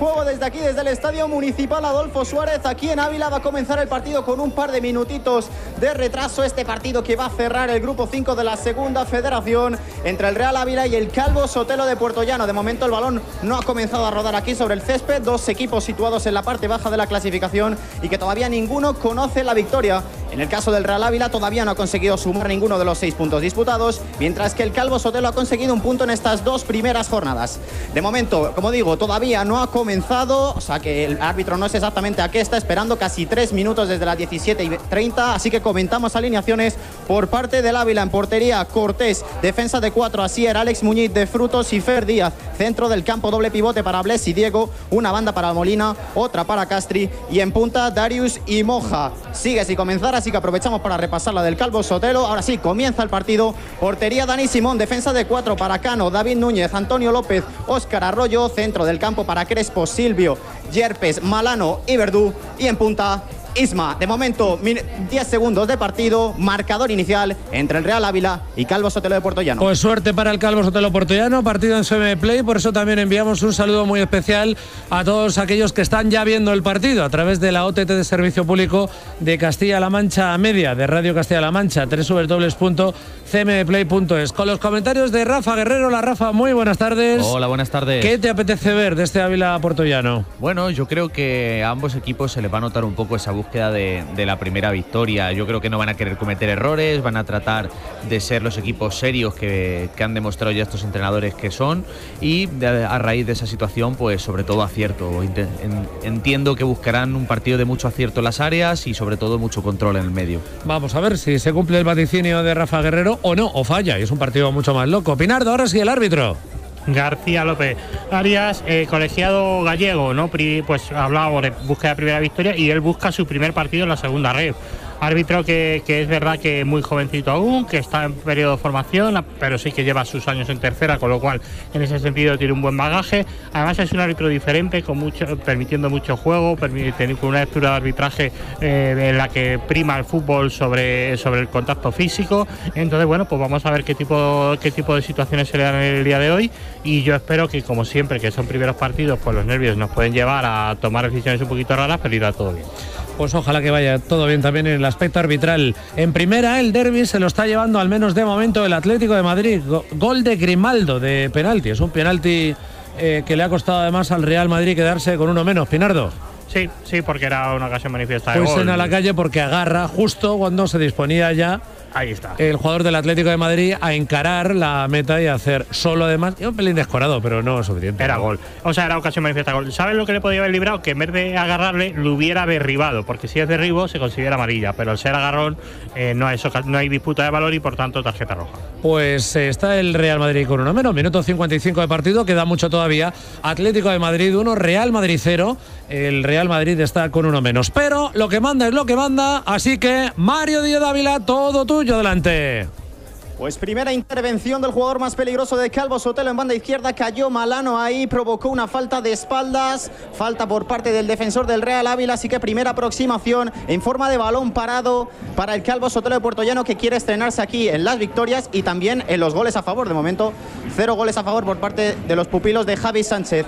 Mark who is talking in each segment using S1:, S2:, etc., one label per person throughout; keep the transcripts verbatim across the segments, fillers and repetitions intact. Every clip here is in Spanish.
S1: juego desde aquí, desde el Estadio Municipal Adolfo Suárez, aquí en Ávila. Va a comenzar el partido con un par de minutitos de retraso. Este partido que va a cerrar el grupo cinco de la segunda federación entre el Real Ávila y el Calvo Sotelo de Puertollano. De momento el balón no ha comenzado a rodar aquí sobre el césped. Dos equipos situados en la parte baja de la clasificación y que todavía ninguno conoce la victoria. En el caso del Real Ávila todavía no ha conseguido sumar ninguno de los seis puntos disputados, mientras que el Calvo Sotelo ha conseguido un punto en estas dos primeras jornadas. De momento, como digo, todavía no ha comenzado, o sea que el árbitro no es exactamente a qué está esperando, casi tres minutos desde las diecisiete y treinta, así que comentamos alineaciones por parte del Ávila. En portería, Cortés, defensa de cuatro, Asier, Alex Muñiz de Frutos y Fer Díaz, centro del campo, doble pivote para Bles y Diego, una banda para Molina, otra para Castri y en punta Darius y Moja. Sigue sin comenzar, así que aprovechamos para repasar la del Calvo Sotelo. Ahora sí, comienza el partido. Portería, Dani Simón, defensa de cuatro para Cano, David Núñez, Antonio López, Óscar Arroyo, centro del campo para Crespo, Silvio, Yerpes, Malano y Verdú y en punta Isma. De momento, diez segundos de partido, marcador inicial entre el Real Ávila y Calvo Sotelo de Puertollano.
S2: Pues suerte para el Calvo Sotelo Puertollano, partido en C M Play, por eso también enviamos un saludo muy especial a todos aquellos que están ya viendo el partido a través de la O T T de Servicio Público de Castilla-La Mancha Media, de Radio Castilla-La Mancha, doble u doble u doble u punto c m play punto es. Con los comentarios de Rafa Guerrero. La Rafa, muy buenas tardes.
S3: Hola, buenas tardes.
S2: ¿Qué te apetece ver de este Ávila Puertollano?
S3: Bueno, yo creo que a ambos equipos se les va a notar un poco esa búsqueda de, de la primera victoria. Yo creo que no van a querer cometer errores, van a tratar de ser los equipos serios que, que han demostrado ya estos entrenadores que son, y de, a raíz de esa situación, pues sobre todo acierto. Entiendo que buscarán un partido de mucho acierto en las áreas y sobre todo mucho control en el medio.
S2: Vamos a ver si se cumple el vaticinio de Rafa Guerrero o no, o falla, y es un partido mucho más loco. Pinardo, ahora sí el árbitro.
S4: García López Arias, eh, colegiado gallego, ¿no? Pues hablábamos de búsqueda de primera victoria y él busca su primer partido en la segunda red. Árbitro que, que es verdad que muy jovencito aún, que está en periodo de formación, pero sí que lleva sus años en tercera, con lo cual en ese sentido tiene un buen bagaje. Además es un árbitro diferente, con mucho, permitiendo mucho juego, permitiendo, con una lectura de arbitraje eh, en la que prima el fútbol sobre, sobre el contacto físico. Entonces, bueno, pues vamos a ver qué tipo, qué tipo de situaciones se le dan en el día de hoy, y yo espero que, como siempre, que son primeros partidos, pues los nervios nos pueden llevar a tomar decisiones un poquito raras, pero irá todo bien.
S2: Pues ojalá que vaya todo bien también en el aspecto arbitral. En primera, el derbi se lo está llevando, al menos de momento, el Atlético de Madrid. Gol de Grimaldo de penalti. Es un penalti eh, que le ha costado además al Real Madrid quedarse con uno menos. Pinardo.
S4: Sí, sí, porque era una ocasión manifiesta de gol.
S2: Fuesen a la calle porque agarra justo cuando se disponía ya.
S4: Ahí está.
S2: El jugador del Atlético de Madrid a encarar la meta y a hacer solo, además, y un pelín descorado, pero no suficiente.
S4: Era
S2: ¿no?
S4: gol. O sea, era ocasión manifiesta gol. ¿Sabes lo que le podía haber librado? Que en vez de agarrarle, lo hubiera derribado, porque si es derribo se considera amarilla, pero al ser agarrón eh, no, hay, no hay disputa de valor y por tanto tarjeta roja.
S2: Pues eh, está el Real Madrid con uno menos. Minuto cincuenta y cinco de partido, queda mucho todavía. Atlético de Madrid uno, Real Madrid cero. El Real Madrid está con uno menos. Pero lo que manda es lo que manda, así que Mario Díaz Dávila, todo tuyo, adelante.
S1: Pues primera intervención del jugador más peligroso de Calvo Sotelo en banda izquierda, cayó Malano ahí, provocó una falta de espaldas, falta por parte del defensor del Real Ávila, así que primera aproximación en forma de balón parado para el Calvo Sotelo de Puertollano, que quiere estrenarse aquí en las victorias y también en los goles a favor. De momento, cero goles a favor por parte de los pupilos de Javi Sánchez.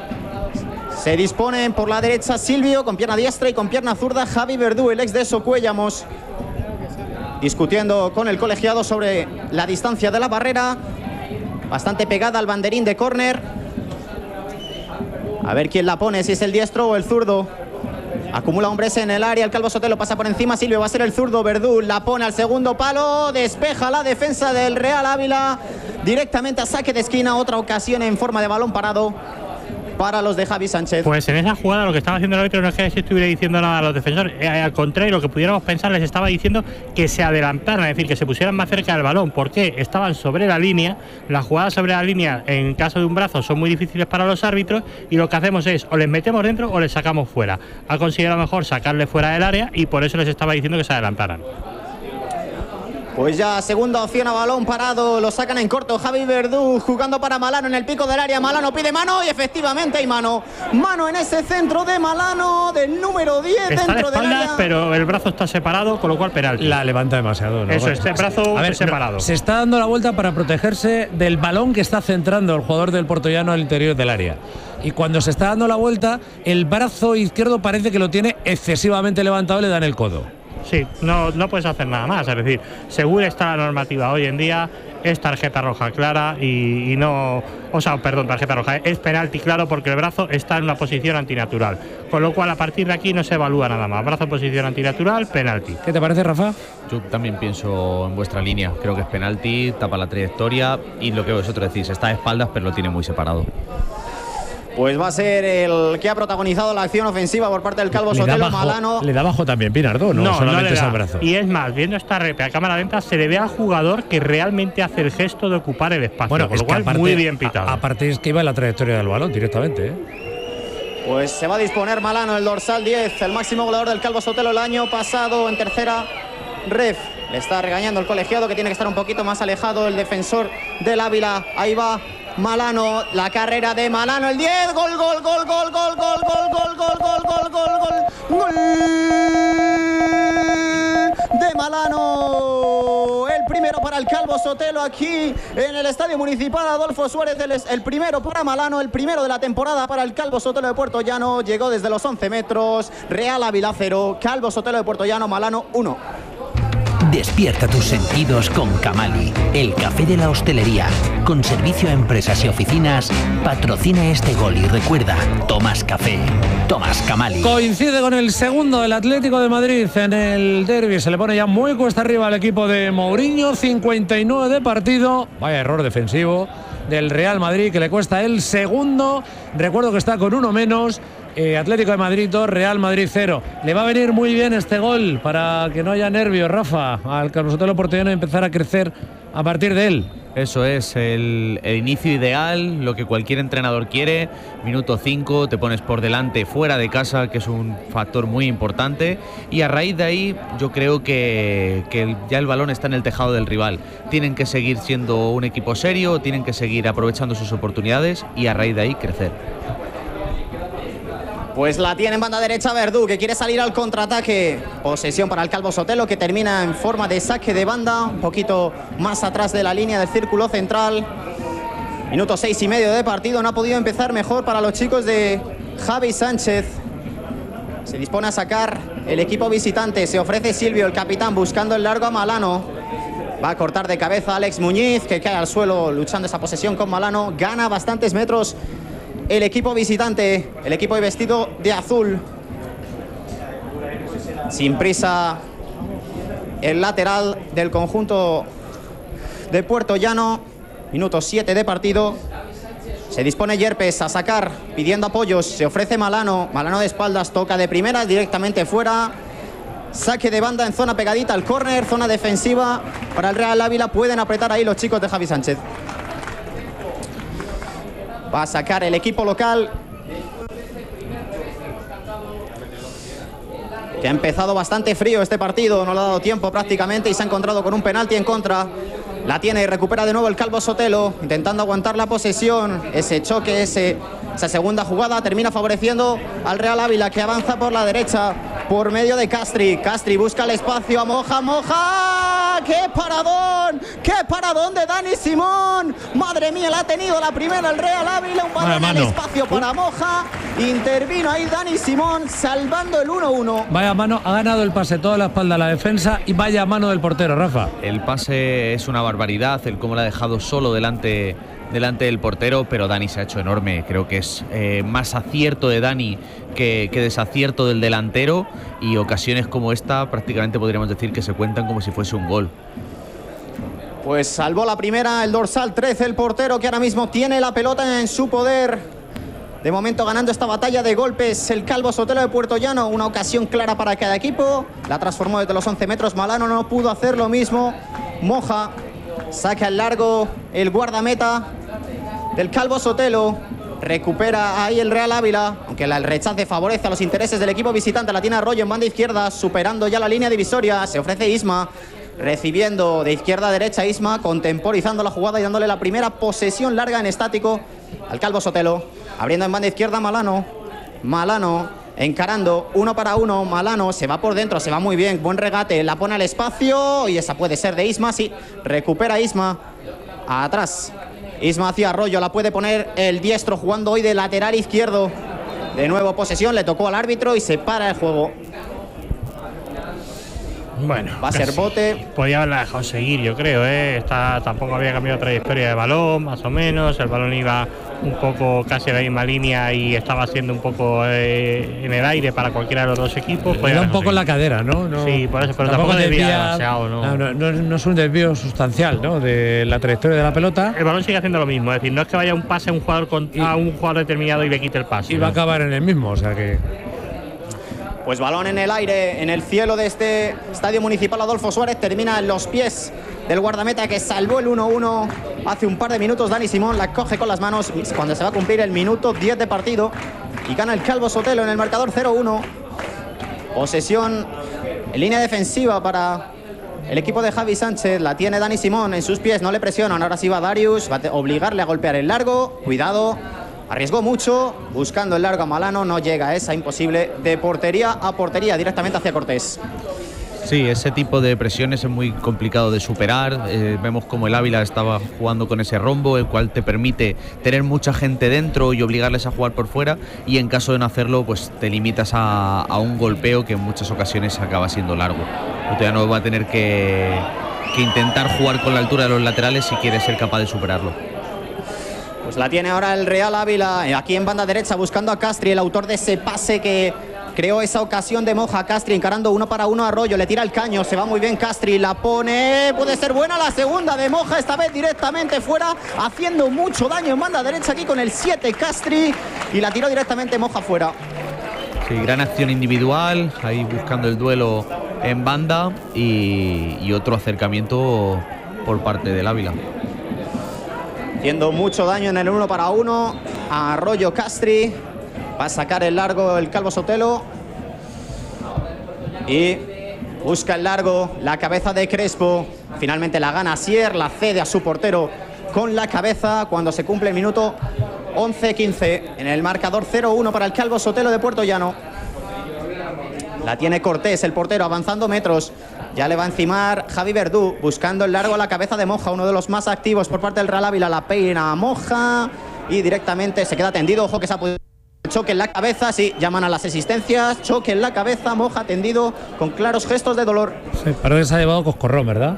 S1: Se disponen por la derecha Silvio con pierna diestra y con pierna zurda Javi Verdú, el ex de Socuéllamos, discutiendo con el colegiado sobre la distancia de la barrera, bastante pegada al banderín de córner. A ver quién la pone, si es el diestro o el zurdo. Acumula hombres en el área, el Calvo Sotelo pasa por encima, Silvio va a ser el zurdo, Verdú la pone al segundo palo, despeja la defensa del Real Ávila, directamente a saque de esquina, otra ocasión en forma de balón parado para los de Javi Sánchez.
S4: Pues en esa jugada lo que estaba haciendo el árbitro no es que se estuviera diciendo nada a los defensores, eh, al contrario, lo que pudiéramos pensar, les estaba diciendo que se adelantaran, es decir, que se pusieran más cerca del balón, porque estaban sobre la línea. Las jugadas sobre la línea en caso de un brazo son muy difíciles para los árbitros, y lo que hacemos es o les metemos dentro o les sacamos fuera. Ha considerado mejor sacarle fuera del área y por eso les estaba diciendo que se adelantaran.
S1: Pues ya segunda opción a balón parado, lo sacan en corto. Javi Verdú jugando para Malano en el pico del área. Malano pide mano y efectivamente hay mano. Mano en ese centro de Malano, del número diez.
S4: Está
S1: dentro
S4: de espaldas,
S1: del área,
S4: pero el brazo está separado, con lo cual penalti.
S2: La levanta demasiado, ¿no?
S4: Eso, este brazo
S2: a ver,
S4: separado.
S2: No, se está dando la vuelta para protegerse del balón que está centrando el jugador del Puertollano al interior del área. y cuando se está dando la vuelta, el brazo izquierdo parece que lo tiene excesivamente levantado y le dan el codo.
S4: Sí, no, no puedes hacer nada más, es decir, según está la normativa hoy en día, es tarjeta roja clara y, y no, o sea, perdón, tarjeta roja, es penalti claro porque el brazo está en una posición antinatural, con lo cual a partir de aquí no se evalúa nada más, brazo en posición antinatural, penalti.
S2: ¿Qué te parece, Rafa?
S3: Yo también pienso en vuestra línea, creo que es penalti, tapa la trayectoria y lo que vosotros decís, está de espaldas pero lo tiene muy separado.
S1: Pues va a ser el que ha protagonizado la acción ofensiva por parte del Calvo Sotelo, Malano.
S2: Le da bajo también Pinardó, no,
S4: no
S2: solamente
S4: no le
S2: es
S4: da.
S2: el brazo.
S4: Y es más, viendo esta repe a cámara lenta, se le ve al jugador que realmente hace el gesto de ocupar el espacio,
S2: Bueno,
S4: por
S2: es
S4: lo
S2: que
S4: cual
S2: aparte,
S4: muy bien pitado.
S2: A, aparte es que iba en la trayectoria del balón directamente, ¿eh?
S1: Pues se va a disponer Malano, el dorsal diez, el máximo goleador del Calvo Sotelo el año pasado en tercera ref. Le está regañando el colegiado que tiene que estar un poquito más alejado el defensor del Ávila. Ahí va Malano, la carrera de Malano, el diez, gol, gol, gol, gol, gol, gol, gol, gol, gol, gol, gol, gol, gol, gol de Malano. El primero para el Calvo Sotelo aquí en el Estadio Municipal Adolfo Suárez, el, el primero para Malano, el primero de la temporada para el Calvo Sotelo de Puerto Llano, llegó desde los once metros, Real Ávila cero, Calvo Sotelo de Puerto Llano, Malano uno.
S5: Despierta tus sentidos con Camali, el café de la hostelería. Con servicio a empresas y oficinas, patrocina este gol y recuerda, tomas café, tomas Camali.
S2: Coincide con el segundo del Atlético de Madrid en el derbi. Se le pone ya muy cuesta arriba al equipo de Mourinho. cincuenta y nueve de partido. Vaya error defensivo del Real Madrid que le cuesta el segundo. Recuerdo que está con uno menos. Eh, Atlético de Madrid dos, Real Madrid cero. Le va a venir muy bien este gol para que no haya nervios, Rafa, al Calvo Sotelo porteño y empezar a crecer a partir de él.
S3: Eso es el, el inicio ideal, lo que cualquier entrenador quiere. Minuto cinco, te pones por delante fuera de casa, que es un factor muy importante. Y a raíz de ahí, yo creo que, que el, ya el balón está en el tejado del rival. Tienen que seguir siendo un equipo serio, tienen que seguir aprovechando sus oportunidades y a raíz de ahí crecer.
S1: Pues la tiene en banda derecha Verdú, que quiere salir al contraataque. Posesión para el Calvo Sotelo, que termina en forma de saque de banda, un poquito más atrás de la línea del círculo central. Minuto seis y medio de partido, no ha podido empezar mejor para los chicos de Javi Sánchez. Se dispone a sacar el equipo visitante, se ofrece Silvio, el capitán, buscando el largo a Malano. Va a cortar de cabeza Alex Muñiz, que cae al suelo luchando esa posesión con Malano. Gana bastantes metros el equipo visitante, el equipo vestido de azul. Sin prisa el lateral del conjunto de Puerto Llano. Minuto siete de partido. Se dispone Yerpes a sacar, pidiendo apoyos. Se ofrece Malano. Malano de espaldas, toca de primeras, directamente fuera. Saque de banda en zona pegadita al córner, zona defensiva para el Real Ávila. Pueden apretar ahí los chicos de Javi Sánchez. Va a sacar el equipo local, que ha empezado bastante frío este partido, no le ha dado tiempo prácticamente y se ha encontrado con un penalti en contra. La tiene y recupera de nuevo el Calvo Sotelo, intentando aguantar la posesión. Ese choque, ese, esa segunda jugada termina favoreciendo al Real Ávila, que avanza por la derecha por medio de Castri. Castri busca el espacio a Moja. ¡Moja! ¡Qué paradón! ¡Qué paradón de Dani Simón! Madre mía, la ha tenido la primera el Real Ávila. Un balón al espacio para Moja. Intervino ahí Dani Simón, salvando el uno uno.
S2: Vaya mano, ha ganado el pase toda la espalda a la defensa y vaya mano del portero, Rafa.
S3: El pase es una barbaridad, el cómo la ha dejado solo delante, delante del portero, pero Dani se ha hecho enorme. Creo que es eh, más acierto de Dani que, que desacierto del delantero, y ocasiones como esta prácticamente podríamos decir que se cuentan como si fuese un gol.
S1: Pues salvó la primera el dorsal trece, el portero, que ahora mismo tiene la pelota en su poder. De momento ganando esta batalla de golpes el Calvo Sotelo de Puerto Llano. Una ocasión clara para cada equipo. La transformó desde los once metros. Malano no pudo hacer lo mismo. Moja saca el largo el guardameta del Calvo Sotelo. Recupera ahí el Real Ávila, aunque el rechace favorece a los intereses del equipo visitante. La tiene Arroyo en banda izquierda, superando ya la línea divisoria. Se ofrece Isma, recibiendo de izquierda a derecha Isma, contemporizando la jugada y dándole la primera posesión larga en estático al Calvo Sotelo. Abriendo en banda izquierda Malano. Malano encarando uno para uno. Malano se va por dentro, se va muy bien. Buen regate, la pone al espacio y esa puede ser de Isma. Sí, recupera Isma. Atrás Isma hacia Arroyo, la puede poner el diestro jugando hoy de lateral izquierdo. De nuevo posesión, le tocó al árbitro y se para el juego.
S4: Bueno,
S1: va a ser bote.
S4: Podía haberla dejado seguir, yo creo, ¿eh? Está, tampoco había cambiado trayectoria de balón, más o menos. El balón iba un poco casi a la misma línea y estaba siendo un poco eh, en el aire para cualquiera de los dos equipos.
S2: Era un poco en la cadera, ¿no? no
S4: sí, por eso, pero tampoco, tampoco desvía demasiado, ¿no?
S2: No, no, no, no es un desvío sustancial, ¿no? De la trayectoria de la pelota.
S4: El balón sigue haciendo lo mismo, es decir, no es que vaya un pase a un jugador, con, y, a un jugador determinado y le quite el pase.
S2: Y
S4: ¿no?
S2: va a acabar en el mismo, o sea que.
S1: Pues balón en el aire, en el cielo de este Estadio Municipal Adolfo Suárez. Termina en los pies del guardameta que salvó el uno uno hace un par de minutos. Dani Simón la coge con las manos cuando se va a cumplir el minuto diez de partido. Y gana el Calvo Sotelo en el marcador cero uno. Posesión en línea defensiva para el equipo de Javi Sánchez. La tiene Dani Simón en sus pies, no le presionan. Ahora sí va Darius, va a obligarle a golpear el largo. Cuidado. Arriesgó mucho, buscando el largo a Malano, no llega a esa, imposible, de portería a portería, directamente hacia Cortés.
S3: Sí, ese tipo de presiones es muy complicado de superar. Eh, vemos como el Ávila estaba jugando con ese rombo, el cual te permite tener mucha gente dentro y obligarles a jugar por fuera, y en caso de no hacerlo, pues te limitas a, a un golpeo que en muchas ocasiones acaba siendo largo. Todavía no va a tener que, que intentar jugar con la altura de los laterales si quiere ser capaz de superarlo.
S1: Pues la tiene ahora el Real Ávila, aquí en banda derecha, buscando a Castri, el autor de ese pase que creó esa ocasión de Moja. Castri encarando uno para uno a Arroyo, le tira el caño, se va muy bien Castri, la pone, puede ser buena la segunda de Moja, esta vez directamente fuera, haciendo mucho daño en banda derecha aquí con el siete Castri, y la tiró directamente Moja fuera.
S3: Sí, gran acción individual, ahí buscando el duelo en banda y, y otro acercamiento por parte del Ávila.
S1: Haciendo mucho daño en el uno para uno a Arroyo Castri. Va a sacar el largo el Calvo Sotelo. Y busca el largo, la cabeza de Crespo. Finalmente la gana Sier, la cede a su portero con la cabeza cuando se cumple el minuto once quince. En el marcador cero uno para el Calvo Sotelo de Puerto Llano. La tiene Cortés, el portero, avanzando metros. Ya le va a encimar Javi Verdú, buscando el largo a la cabeza de Moja, uno de los más activos por parte del Real Ávila. La peina a Moja y directamente se queda tendido. Ojo que se ha podido choque en la cabeza, sí, llaman a las asistencias. Choque en la cabeza, Moja tendido con claros gestos de dolor.
S2: Sí, parece que se ha llevado coscorrón, ¿verdad?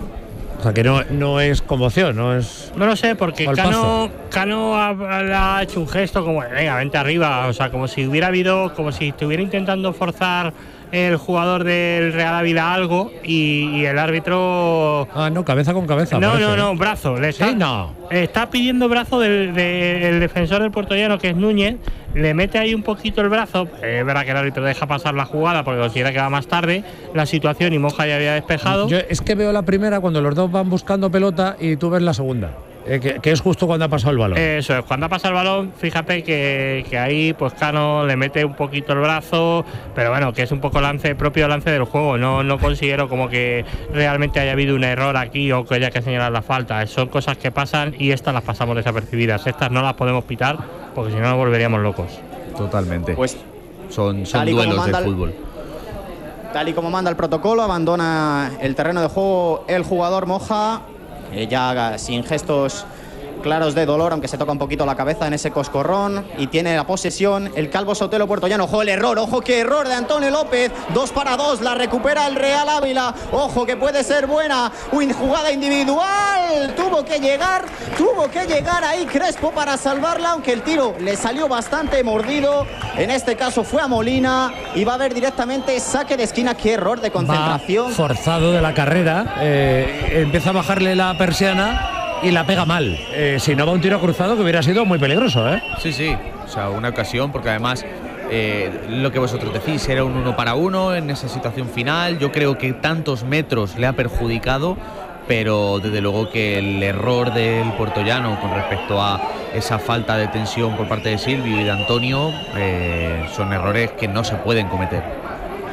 S2: O sea que no, no es conmoción, no es.
S4: No lo sé, porque Cano, Cano ha, ha hecho un gesto como, venga, vente arriba. O sea, como si hubiera habido, como si estuviera intentando forzar el jugador del Real Ávila algo y, y el árbitro.
S2: Ah, no, cabeza con cabeza.
S4: No,
S2: parece,
S4: no, no, brazo. Le está,
S2: ¿Sí? No.
S4: Está pidiendo brazo del, del defensor del puertollano, que es Núñez. Le mete ahí un poquito el brazo. Es verdad que el árbitro deja pasar la jugada porque considera que va más tarde la situación y Moja ya había despejado.
S2: Yo es que veo la primera cuando los dos van buscando pelota y tú ves la segunda. Eh, que, que es justo cuando ha pasado el balón.
S4: Eso es, cuando ha pasado el balón, fíjate que, que ahí pues Cano le mete un poquito el brazo, pero bueno, que es un poco lance propio lance del juego. No, no considero como que realmente haya habido un error aquí o que haya que señalar la falta. Son cosas que pasan y estas las pasamos desapercibidas. Estas no las podemos pitar porque si no nos volveríamos locos.
S3: Totalmente.
S1: Pues
S3: son, son duelos del fútbol.
S1: Tal y como manda el protocolo, abandona el terreno de juego el jugador Moja. Eh, ya sin gestos claros de dolor, aunque se toca un poquito la cabeza en ese coscorrón, y tiene la posesión el Calvo Sotelo puertollano. Ojo el error, ojo que error de Antonio López, dos para dos, la recupera el Real Ávila. Ojo que puede ser buena, una jugada individual, tuvo que llegar, tuvo que llegar ahí Crespo para salvarla, aunque el tiro le salió bastante mordido. En este caso fue a Molina y va a haber directamente saque de esquina. Qué error de concentración.
S2: Va forzado de la carrera, eh, empieza a bajarle la persiana y la pega mal. Eh, si no va un tiro cruzado que hubiera sido muy peligroso, ¿eh?
S3: Sí, sí, o sea, una ocasión, porque además eh, lo que vosotros decís, era un uno para uno en esa situación final. Yo creo que tantos metros le ha perjudicado, pero desde luego que el error del puertollano con respecto a esa falta de tensión por parte de Silvio y de Antonio eh, son errores que no se pueden cometer.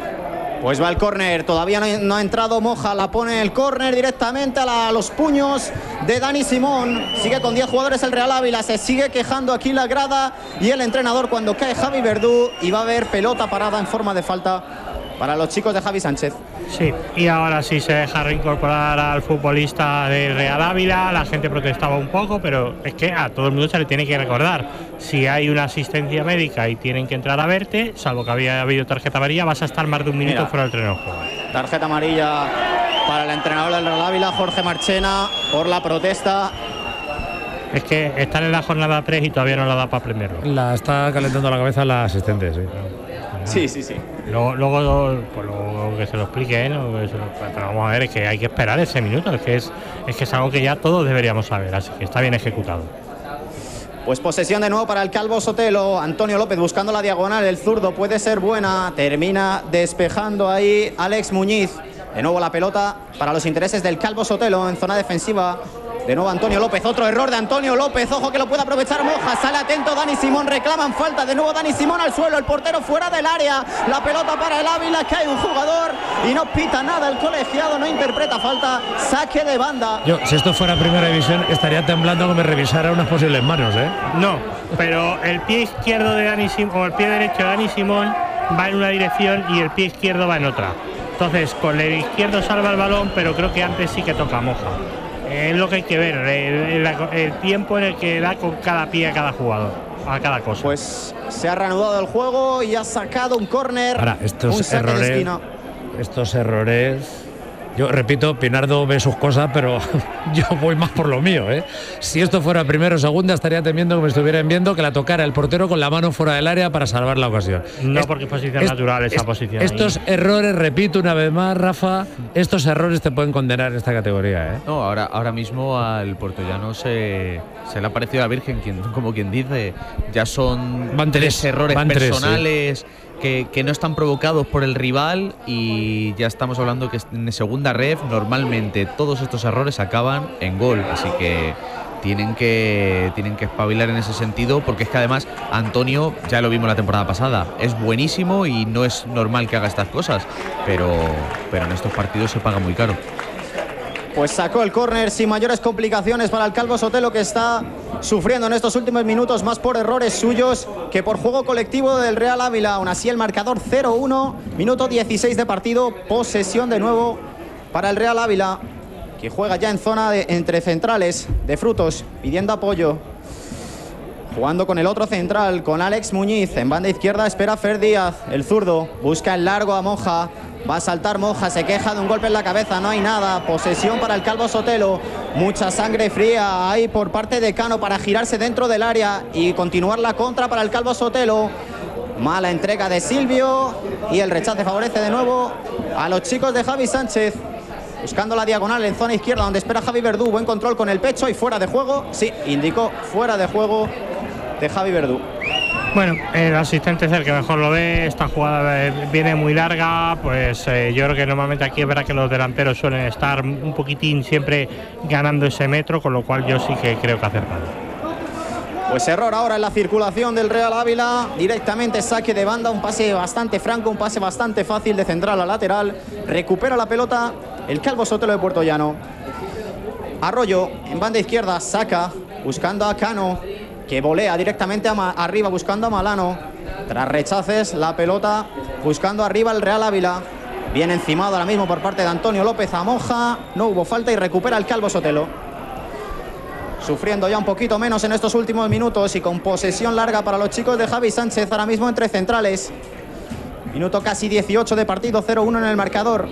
S1: Pues va el córner, todavía no, no ha entrado Moja, la pone el córner directamente a, la, a los puños de Dani Simón. Sigue con diez jugadores el Real Ávila, se sigue quejando aquí la grada y el entrenador cuando cae Javi Verdú, y va a haber pelota parada en forma de falta para los chicos de Javi Sánchez.
S4: Sí, y ahora sí se deja reincorporar al futbolista del Real Ávila. La gente protestaba un poco, pero es que a todo el mundo se le tiene que recordar: si hay una asistencia médica y tienen que entrar a verte, salvo que había habido tarjeta amarilla, vas a estar más de un minuto Mira, fuera del terreno de juego.
S1: Tarjeta amarilla para el entrenador del Real Ávila, Jorge Marchena, por la protesta.
S4: Es que están en la jornada tres y todavía no la da para aprenderlo.
S2: La está calentando la cabeza la asistente, sí.
S1: Sí, sí, sí.
S4: Luego, luego, pues luego que se lo explique, ¿no? Que se lo, pero vamos a ver, es que hay que esperar ese minuto, es que es, es que es algo que ya todos deberíamos saber, así que está bien ejecutado.
S1: Pues posesión de nuevo para el Calvo Sotelo. Antonio López buscando la diagonal, el zurdo puede ser buena, termina despejando ahí Alex Muñiz. De nuevo la pelota para los intereses del Calvo Sotelo en zona defensiva. De nuevo Antonio López, otro error de Antonio López, ojo que lo puede aprovechar Moja, sale atento Dani Simón, reclaman falta, de nuevo Dani Simón al suelo, el portero fuera del área, la pelota para el Ávila, cae un jugador y no pita nada el colegiado, no interpreta falta, saque de banda.
S2: Yo, si esto fuera primera división, estaría temblando que me revisara unas posibles manos, ¿eh?
S4: No, pero el pie izquierdo de Dani Simón, o el pie derecho de Dani Simón va en una dirección y el pie izquierdo va en otra. Entonces, con el izquierdo salva el balón, pero creo que antes sí que toca Moja. Es lo que hay que ver, el, el, el tiempo en el que da con cada pie a cada jugador, a cada cosa.
S1: Pues se ha reanudado el juego y ha sacado un córner.
S2: Ahora, estos errores, estos errores... Yo repito, Pinardo ve sus cosas, pero yo voy más por lo mío, ¿eh? Si esto fuera primero o segunda, estaría temiendo que me estuvieran viendo que la tocara el portero con la mano fuera del área para salvar la ocasión.
S4: No,
S2: es,
S4: porque es posición
S2: es,
S4: natural esa
S2: es,
S4: posición.
S2: Estos
S4: ahí.
S2: errores, repito una vez más, Rafa, estos errores te pueden condenar en esta categoría, ¿eh?
S3: No, ahora, ahora mismo al portollano se, se le ha parecido a la Virgen, quien, como quien dice, ya son
S2: van tres,
S3: tres errores
S2: van
S3: personales.
S2: Tres, sí.
S3: Que, que no están provocados por el rival y ya estamos hablando que en segunda ref normalmente todos estos errores acaban en gol, así que tienen que tienen que espabilar en ese sentido, porque es que además Antonio, ya lo vimos la temporada pasada, es buenísimo y no es normal que haga estas cosas, pero, pero en estos partidos se paga muy caro.
S1: Pues sacó el córner sin mayores complicaciones para el Calvo Sotelo, que está sufriendo en estos últimos minutos más por errores suyos que por juego colectivo del Real Ávila. Aún así el marcador cero uno, minuto dieciséis de partido, posesión de nuevo para el Real Ávila, que juega ya en zona de, entre centrales de Frutos, pidiendo apoyo. Jugando con el otro central, con Alex Muñiz. En banda izquierda espera Fer Díaz, el zurdo, busca el largo a Moja. Va a saltar Moja, se queja de un golpe en la cabeza, no hay nada. Posesión para el Calvo Sotelo. Mucha sangre fría ahí por parte de Cano para girarse dentro del área y continuar la contra para el Calvo Sotelo. Mala entrega de Silvio y el rechace favorece de nuevo a los chicos de Javi Sánchez. Buscando la diagonal en zona izquierda donde espera Javi Verdú. Buen control con el pecho y fuera de juego. Sí, indicó fuera de juego de Javi Verdú.
S4: Bueno, el asistente es el que mejor lo ve. Esta jugada viene muy larga, pues eh, yo creo que normalmente aquí es verdad que los delanteros suelen estar un poquitín siempre ganando ese metro, con lo cual yo sí que creo que acertado.
S1: Pues error ahora en la circulación del Real Ávila, directamente saque de banda, un pase bastante franco, un pase bastante fácil de central a lateral. Recupera la pelota el Calvo Sotelo de Puertollano. Arroyo en banda izquierda, saca, buscando a Cano, que volea directamente a arriba buscando a Malano. Tras rechaces, la pelota buscando arriba el Real Ávila. Bien encimado ahora mismo por parte de Antonio López a Moja. No hubo falta y recupera el Calvo Sotelo. Sufriendo ya un poquito menos en estos últimos minutos y con posesión larga para los chicos de Javi Sánchez, ahora mismo entre centrales. Minuto casi dieciocho de partido, cero uno en el marcador.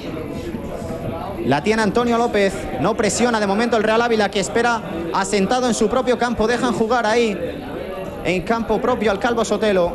S1: La tiene Antonio López, no presiona de momento el Real Ávila, que espera asentado en su propio campo. Dejan jugar ahí en campo propio al Calvo Sotelo.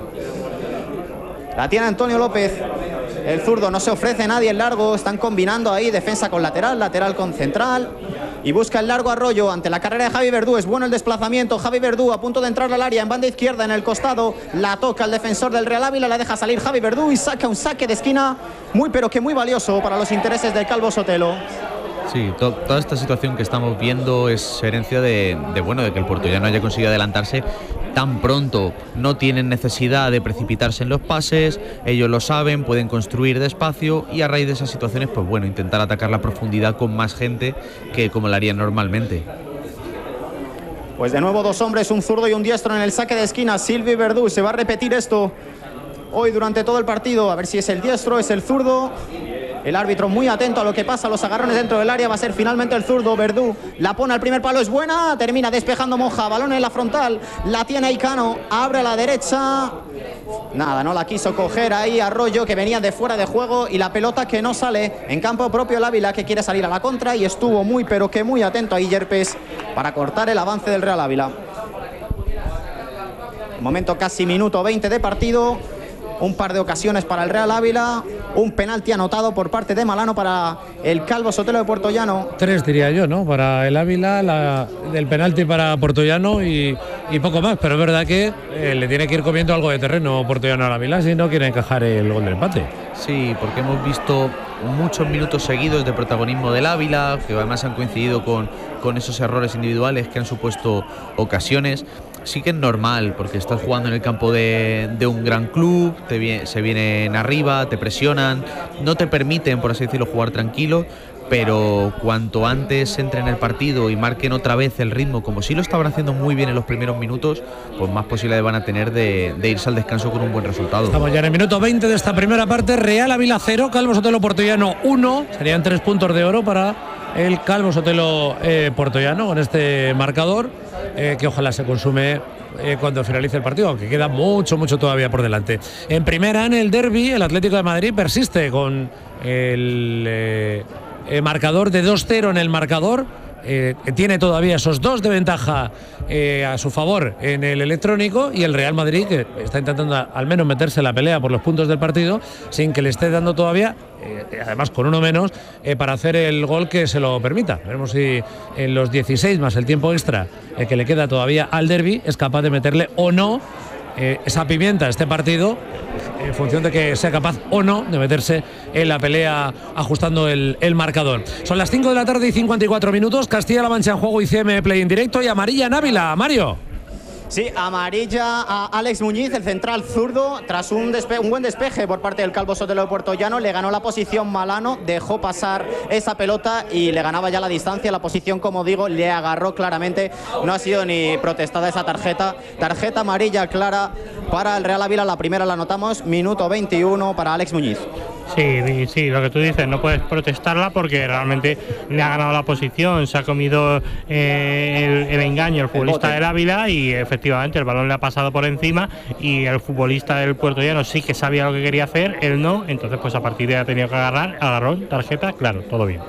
S1: La tiene Antonio López, el zurdo, no se ofrece nadie el largo. Están combinando ahí defensa con lateral, lateral con central. Y busca el largo Arroyo ante la carrera de Javi Verdú. Es bueno el desplazamiento. Javi Verdú a punto de entrar al área en banda izquierda, en el costado. La toca el defensor del Real Ávila, la deja salir Javi Verdú y saca un saque de esquina muy pero que muy valioso para los intereses del Calvo Sotelo.
S3: Sí, to toda esta situación que estamos viendo es herencia de, de bueno de que el puertollano haya conseguido adelantarse tan pronto. No tienen necesidad de precipitarse en los pases, ellos lo saben, pueden construir despacio y a raíz de esas situaciones, pues bueno, intentar atacar la profundidad con más gente que como lo harían normalmente.
S1: Pues de nuevo dos hombres, un zurdo y un diestro en el saque de esquina. Silvio y Verdú, se va a repetir esto hoy durante todo el partido. A ver si es el diestro, es el zurdo. El árbitro muy atento a lo que pasa, los agarrones dentro del área. Va a ser finalmente el zurdo. Verdú la pone al primer palo, es buena. Termina despejando Moja, balón en la frontal. La tiene Icano, abre a la derecha. Nada, no la quiso coger ahí Arroyo, que venía de fuera de juego. Y la pelota que no sale en campo propio el Ávila, que quiere salir a la contra. Y estuvo muy, pero que muy atento ahí Yerpes para cortar el avance del Real Ávila. Momento casi minuto veinte de partido. Un par de ocasiones para el Real Ávila. Un penalti anotado por parte de Malano para el Calvo Sotelo de Puertollano.
S2: Tres diría yo, ¿no? Para el Ávila, la, del penalti para Puertollano y, y poco más. Pero es verdad que eh, le tiene que ir comiendo algo de terreno Puertollano al Ávila si no quiere encajar el gol del empate.
S3: Sí, porque hemos visto muchos minutos seguidos de protagonismo del Ávila, que además han coincidido con, con esos errores individuales que han supuesto ocasiones. Sí que es normal, porque estás jugando en el campo de, de un gran club, te vi, se vienen arriba, te presionan, no te permiten, por así decirlo, jugar tranquilo, pero cuanto antes entren en el partido y marquen otra vez el ritmo, como sí lo estaban haciendo muy bien en los primeros minutos, pues más posibilidades van a tener de, de irse al descanso con un buen resultado.
S2: Estamos ya en el minuto veinte de esta primera parte. Real Ávila cero, Calvo Sotelo Puertollano uno. Serían tres puntos de oro para el Calvo Sotelo eh, Puertollano con este marcador, eh, que ojalá se consume eh, cuando finalice el partido, aunque queda mucho, mucho todavía por delante. En primera, en el derbi, el Atlético de Madrid persiste con el eh, eh, marcador de dos cero en el marcador. Eh, tiene todavía esos dos de ventaja eh, a su favor en el electrónico, y el Real Madrid, que está intentando al menos meterse en la pelea por los puntos del partido sin que le esté dando todavía, eh, además con uno menos, eh, para hacer el gol que se lo permita. Veremos si en los dieciséis más el tiempo extra eh, que le queda todavía al derbi es capaz de meterle o no eh, esa pimienta a este partido, en función de que sea capaz o no de meterse en la pelea ajustando el, el marcador. Son las cinco de la tarde y cincuenta y cuatro minutos. Castilla-La Mancha en juego y C M Play en directo, y amarilla en Ávila. Mario.
S1: Sí, amarilla a Alex Muñiz, el central zurdo, tras un, despe un buen despeje por parte del Calvo Sotelo de Puertollano. Le ganó la posición Malano, dejó pasar esa pelota y le ganaba ya la distancia. La posición, como digo, le agarró claramente. No ha sido ni protestada esa tarjeta. Tarjeta amarilla clara para el Real Ávila. La primera la anotamos, minuto veintiuno para Alex Muñiz.
S4: Sí, sí, lo que tú dices, no puedes protestarla porque realmente le ha ganado la posición, se ha comido eh, el, el engaño el futbolista el del Ávila, y efectivamente el balón le ha pasado por encima, y el futbolista del puertollano sí que sabía lo que quería hacer, él no, entonces pues a partir de ahí ha tenido que agarrar, agarrón, tarjeta, claro, todo bien.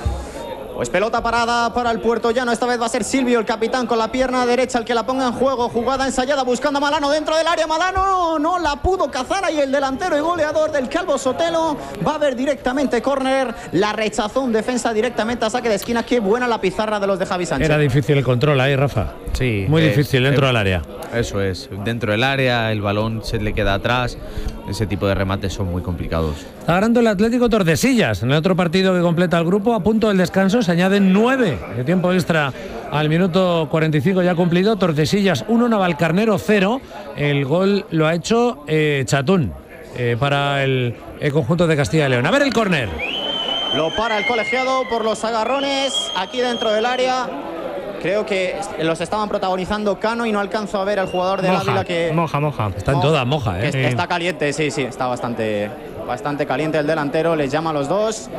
S1: Pues pelota parada para el puertollano. Esta vez va a ser Silvio, el capitán, con la pierna derecha el que la ponga en juego. Jugada ensayada buscando a Malano dentro del área. Malano no la pudo cazar ahí el delantero y goleador del Calvo Sotelo. Va a ver directamente córner. La rechazó un defensa directamente a saque de esquina. Qué buena la pizarra de los de Javi Sánchez.
S2: Era difícil el control ahí, Rafa.
S3: Sí.
S2: Muy
S3: es,
S2: difícil dentro
S3: es,
S2: del área.
S3: Eso es. Dentro del área, el balón se le queda atrás. Ese tipo de remates son muy complicados.
S2: Está ganando el Atlético Tordesillas. En el otro partido que completa el grupo, a punto del descanso, se añaden nueve de tiempo extra al minuto cuarenta y cinco ya cumplido. Tordesillas uno, Navalcarnero cero. El gol lo ha hecho eh, Chatún eh, para el, el conjunto de Castilla y León. A ver el córner.
S1: Lo para el colegiado por los agarrones aquí dentro del área. Creo que los estaban protagonizando Cano y no alcanzo a ver al jugador del Ávila que...
S4: Moja, moja.
S2: Está en toda moja, ¿eh?
S1: Que está caliente, sí, sí, está bastante, bastante caliente el delantero. Les llama a los dos,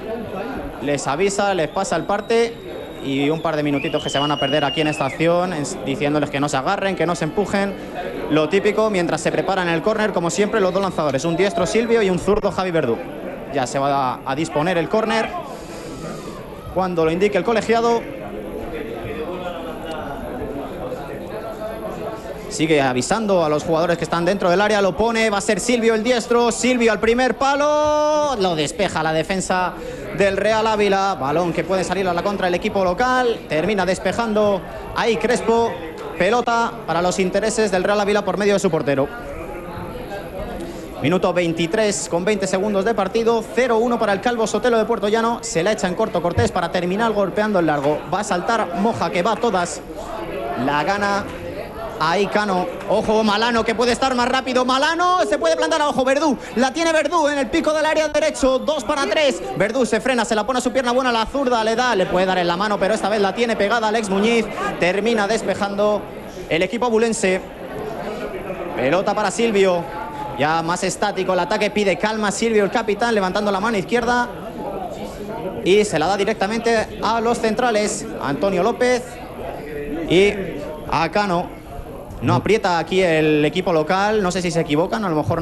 S1: les avisa, les pasa el parte y un par de minutitos que se van a perder aquí en esta acción, diciéndoles que no se agarren, que no se empujen. Lo típico mientras se preparan el córner, como siempre, los dos lanzadores, un diestro Silvio y un zurdo Javi Verdú. Ya se va a, a disponer el córner cuando lo indique el colegiado. Sigue avisando a los jugadores que están dentro del área, lo pone, va a ser Silvio el diestro, Silvio al primer palo, lo despeja la defensa del Real Ávila, balón que puede salir a la contra el equipo local, termina despejando ahí Crespo, pelota para los intereses del Real Ávila por medio de su portero. Minuto veintitrés con veinte segundos de partido, cero uno para el Calvo Sotelo de Puertollano, se la echa en corto Cortés para terminar golpeando el largo, va a saltar Moja que va a todas, la gana ahí Cano, ojo Malano que puede estar más rápido, Malano se puede plantar a ojo, Verdú, la tiene Verdú en el pico del área derecho, dos para tres, Verdú se frena, se la pone a su pierna buena, la zurda le da, le puede dar en la mano, pero esta vez la tiene pegada Alex Muñiz, termina despejando el equipo abulense, pelota para Silvio, Ya más estático el ataque, pide calma Silvio, el capitán, levantando la mano izquierda. Y se la da directamente a los centrales, a Antonio López y a Cano. No aprieta aquí el equipo local, no sé si se equivocan, a lo mejor